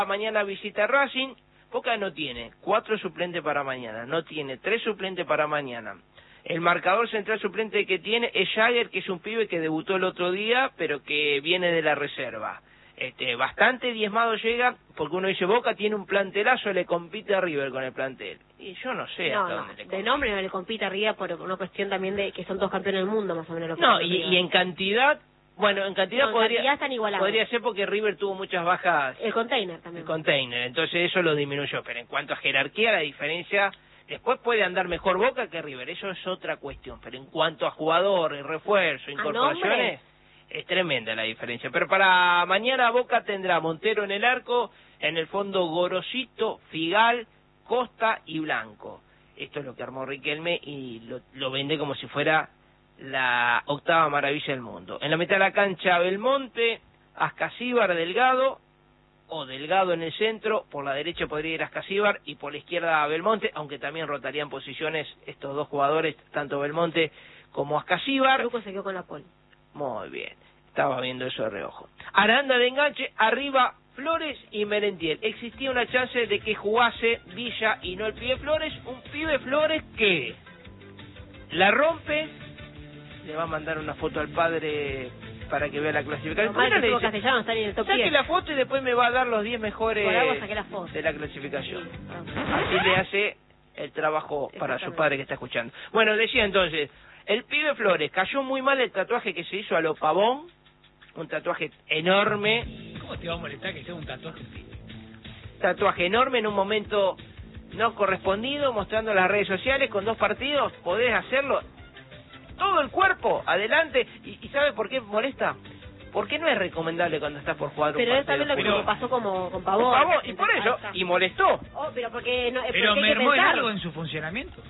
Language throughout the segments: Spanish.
Mañana visita Racing. Boca no tiene 4 suplentes para mañana, no tiene 3 suplentes para mañana. El marcador central suplente que tiene es Jagger, que es un pibe que debutó el otro día, pero que viene de la reserva. Bastante diezmado llega, porque uno dice, Boca tiene un plantelazo, le compite a River con el plantel. Y yo no sé hasta dónde le compite. De nombre no le compite a River por una cuestión también de que son 2 campeones del mundo, más o menos. No, y en cantidad... Bueno, en cantidad, están igualados. Podría ser porque River tuvo muchas bajas. El container también. El container, entonces eso lo disminuyó. Pero en cuanto a jerarquía, la diferencia... Después puede andar mejor Boca que River, eso es otra cuestión. Pero en cuanto a jugadores, refuerzo, incorporaciones, es tremenda la diferencia. Pero para mañana Boca tendrá Montero en el arco, en el fondo Gorosito, Figal, Costa y Blanco. Esto es lo que armó Riquelme y lo vende como si fuera la octava maravilla del mundo. En la mitad de la cancha Belmonte, Ascasíbar, Delgado, o Delgado en el centro, por la derecha podría ir Ascasíbar y por la izquierda Belmonte, aunque también rotarían posiciones estos dos jugadores, tanto Belmonte como Ascasíbar. Luco se quedó con la pole. Muy bien, estaba viendo eso de reojo. Aranda de enganche, arriba Flores y Merentiel. Existía una chance de que jugase Villa y no el pibe Flores, un pibe Flores que la rompe. Le va a mandar una foto al padre para que vea la clasificación. Saque la foto y después me va a dar los 10 mejores de la clasificación. Así le hace el trabajo para su padre que está escuchando. Bueno, decía entonces, el pibe Flores cayó muy mal el tatuaje que se hizo a lo Pavón, un tatuaje enorme. ¿Cómo te va a molestar que sea un tatuaje? Tatuaje enorme en un momento no correspondido, mostrando las redes sociales con 2 partidos, podés hacerlo. Todo el cuerpo, adelante. ¿Y sabe por qué molesta? Porque no es recomendable cuando estás por jugar un partido. Pero es también lo que pasó con Pavón. Y por eso, y molestó. Pero porque no, pero mermó algo en su funcionamiento.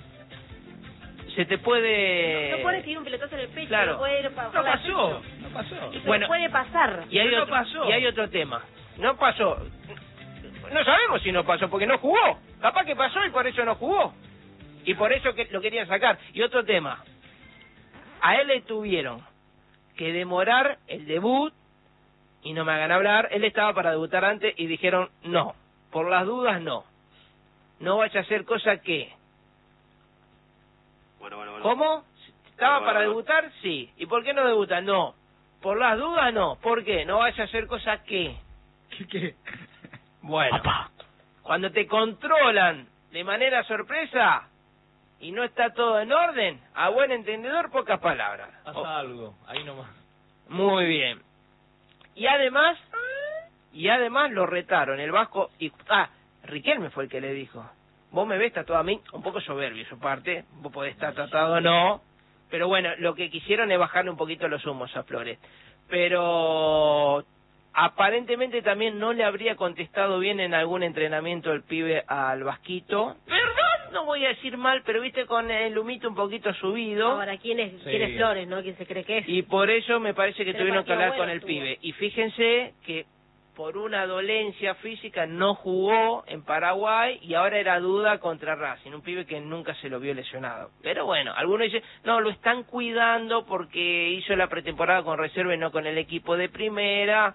Se te puede... No puede tirar un pelotazo en el pecho. Claro. No pasó. Bueno, puede pasar. Y hay otro tema. No pasó. No sabemos si no pasó, porque no jugó. Capaz que pasó y por eso no jugó. Y por eso que lo querían sacar. Y otro tema. A él le tuvieron que demorar el debut, y no me hagan hablar, él estaba para debutar antes y dijeron, no, por las dudas no. No vaya a hacer cosa que... Bueno. ¿Cómo? ¿Estaba para debutar? Sí. ¿Y por qué no debuta? No. Por las dudas no. ¿Por qué? No vaya a hacer cosa que... ¿Qué? Bueno, cuando te controlan de manera sorpresa... y no está todo en orden, a buen entendedor, pocas palabras. Pasa algo, ahí nomás. Muy bien. Y además lo retaron, el Vasco, Riquelme fue el que le dijo, vos me ves tatuado a mí, un poco soberbio su parte, vos podés estar tratado o no, pero bueno, lo que quisieron es bajarle un poquito los humos a Flores. Pero aparentemente también no le habría contestado bien en algún entrenamiento el pibe al Vasquito. No voy a decir mal, pero viste con el humito un poquito subido. Ahora, ¿quién es Flores, no? ¿Quién se cree que es? Y por eso me parece que tuvieron que hablar con el pibe. Y fíjense que por una dolencia física no jugó en Paraguay y ahora era duda contra Racing, un pibe que nunca se lo vio lesionado. Pero bueno, algunos dicen, no, lo están cuidando porque hizo la pretemporada con reserva y no con el equipo de primera.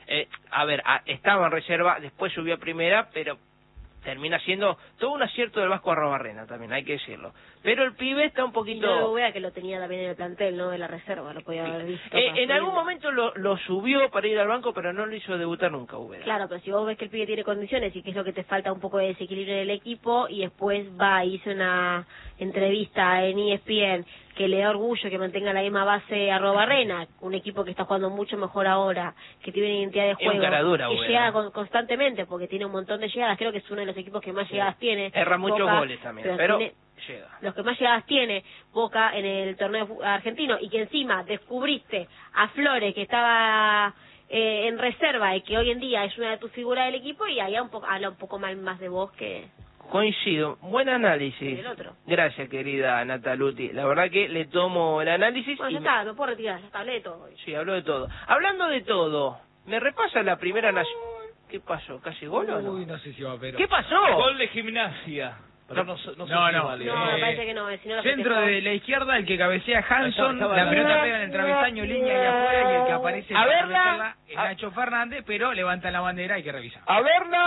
Estaba en reserva, después subió a primera, pero... termina siendo todo un acierto del Vasco Arrobarrena también, hay que decirlo. Pero el pibe está un poquito... Y no vea que lo tenía también en el plantel, ¿no? De la reserva, lo podía haber visto. En algún momento lo subió para ir al banco, pero no lo hizo debutar nunca, Ubeda. Claro, pero si vos ves que el pibe tiene condiciones y que es lo que te falta un poco de desequilibrio en el equipo, y después va y hizo una entrevista en ESPN que le da orgullo que mantenga la misma base Arrobarrena, un equipo que está jugando mucho mejor ahora, que tiene una identidad de juego, que llega constantemente, porque tiene un montón de llegadas, creo que es uno de los equipos que más llegadas tiene. Erra muchos goles también, pero llega. Los que más llegadas tiene Boca en el torneo argentino, y que encima descubriste a Flores, que estaba en reserva y que hoy en día es una de tus figuras del equipo, y ahí habla un poco más de vos que... Coincido, buen análisis. Gracias, querida Nataluti. La verdad que le tomo el análisis. Bueno, ya está, me puedo retirar, ya está, hablé de todo. Sí, habló de todo. Hablando de todo, ¿me repasa la primera nacional? ¿Qué pasó? ¿Casi gol o no? Uy, no sé si va a ver. ¿Qué pasó? Gol de Gimnasia. Pero no, me parece que no. Si no centro de la izquierda, el que cabecea Hanson, la pelota pega en el travesaño, línea y afuera, y el que aparece para revertirla es Nacho Fernández, pero levanta la bandera, hay que revisar. A verla.